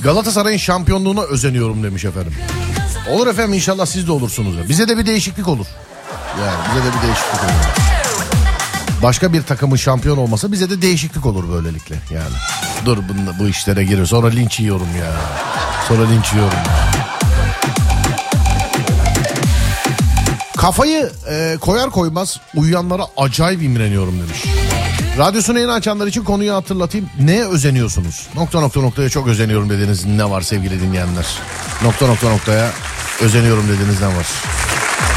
Galatasaray'ın şampiyonluğuna özeniyorum demiş efendim. Olur efendim, inşallah siz de olursunuz. Bize de bir değişiklik olur. Yani bize de bir değişiklik olur. Başka bir takımın şampiyon olmasa bize de değişiklik olur böylelikle yani. Dur bu işlere girer. Sonra linç yiyorum ya. Kafayı koyar koymaz uyuyanlara acayip imreniyorum demiş. Radyosunu yeni açanlar için konuyu hatırlatayım. Neye özeniyorsunuz? Noktaya çok özeniyorum dediğiniz ne var sevgili dinleyenler? Noktaya özeniyorum dediğiniz ne var?